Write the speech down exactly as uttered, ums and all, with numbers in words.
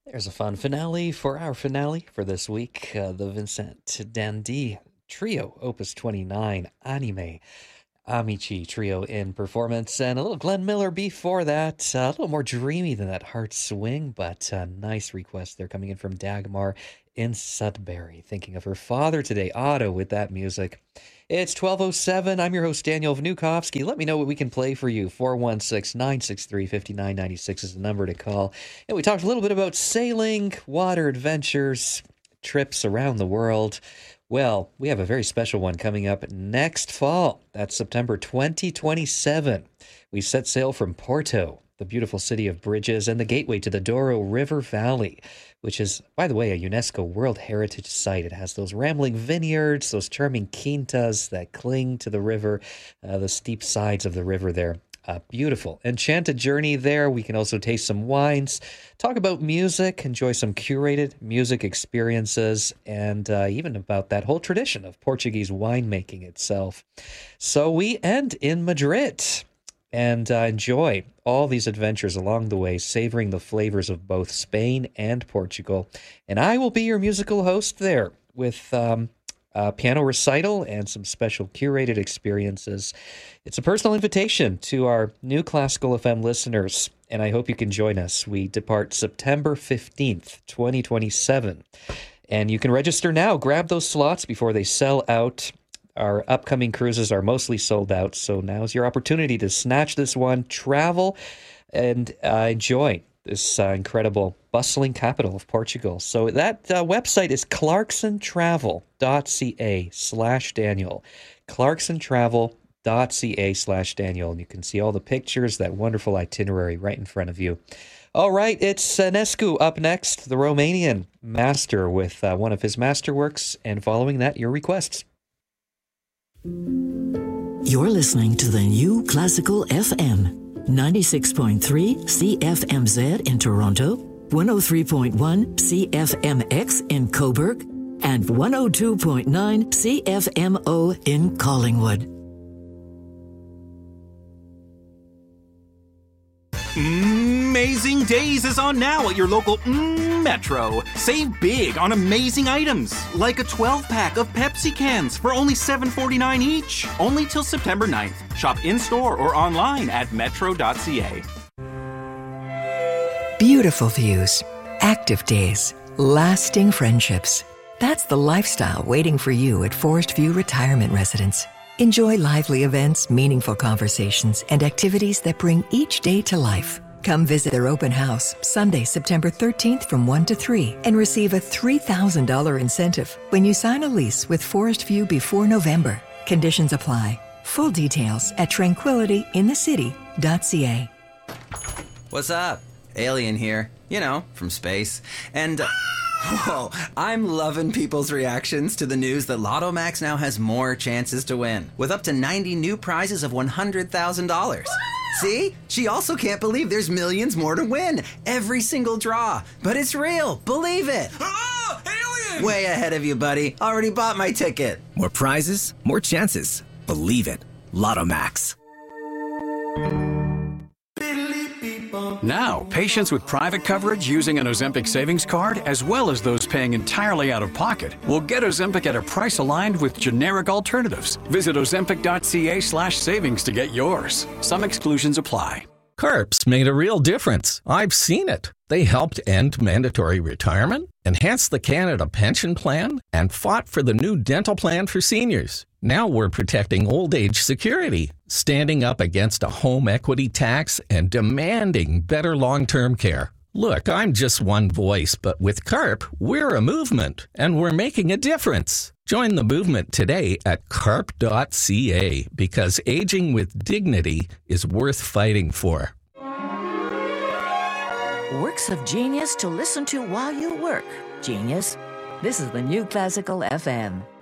There's a fun finale for our finale for this week. Uh, the Vincent Dandy Trio, Opus twenty-nine, Anime Amici Trio in performance, and a little Glenn Miller before that. Uh, a little more dreamy than that Heart Swing, but uh, nice request. They're coming in from Dagmar in Sudbury, thinking of her father today, Otto, with that music. It's twelve oh seven. I'm your host, Daniel Vnukovsky. Let me know what we can play for you. four one six, nine six three, five nine nine six is the number to call. And we talked a little bit about sailing, water adventures, trips around the world. Well, we have a very special one coming up next fall. That's September twenty twenty-seven. We set sail from Porto, the beautiful city of bridges and the gateway to the Douro River Valley, which is, by the way, a UNESCO World Heritage Site. It has those rambling vineyards, those charming quintas that cling to the river, uh, the steep sides of the river there. A beautiful, enchanted journey there. We can also taste some wines, talk about music, enjoy some curated music experiences, and uh, even about that whole tradition of Portuguese winemaking itself. So we end in Madrid and uh, enjoy all these adventures along the way, savoring the flavors of both Spain and Portugal. And I will be your musical host there with um, a piano recital and some special curated experiences. It's a personal invitation to our new Classical F M listeners, and I hope you can join us. We depart September fifteenth, twenty twenty-seven. And you can register now. Grab those slots before they sell out. Our upcoming cruises are mostly sold out, so now's your opportunity to snatch this one, travel, and uh, enjoy this uh, incredible, bustling capital of Portugal. So that uh, website is clarksontravel.ca slash Daniel. clarksontravel.ca slash Daniel. And you can see all the pictures, that wonderful itinerary right in front of you. All right, it's Enescu up next, the Romanian master, with uh, one of his masterworks, and following that, your requests. You're listening to the new Classical F M. ninety-six point three C F M Z in Toronto, one oh three point one C F M X in Cobourg, and one oh two point nine C F M O in Collingwood. Amazing Days is on now at your local mm, Metro. Save big on amazing items, like a twelve-pack of Pepsi cans for only seven forty-nine each. Only till September ninth. Shop in-store or online at metro dot c a. Beautiful views, active days, lasting friendships. That's the lifestyle waiting for you at Forest View Retirement Residence. Enjoy lively events, meaningful conversations, and activities that bring each day to life. Come visit their open house Sunday, September thirteenth from one to three and receive a three thousand dollars incentive when you sign a lease with Forest View before November. Conditions apply. Full details at tranquility in the city dot c a. What's up? Alien here. You know, from space. And... Uh, whoa, I'm loving people's reactions to the news that Lotto Max now has more chances to win, with up to ninety new prizes of one hundred thousand dollars. See? She also can't believe there's millions more to win. Every single draw. But it's real. Believe it. Ah! Alien! Way ahead of you, buddy. Already bought my ticket. More prizes, more chances. Believe it. Lotto Max. Now, patients with private coverage using an Ozempic savings card, as well as those paying entirely out of pocket, will get Ozempic at a price aligned with generic alternatives. Visit ozempic dot c a slash savings to get yours. Some exclusions apply. CARPS made a real difference. I've seen it. They helped end mandatory retirement, enhanced the Canada Pension Plan, and fought for the new dental plan for seniors. Now we're protecting old age security, standing up against a home equity tax, and demanding better long-term care. Look, I'm just one voice, but with CARP, we're a movement, and we're making a difference. Join the movement today at carp dot c a, because aging with dignity is worth fighting for. Works of genius to listen to while you work. Genius. This is the new Classical F M.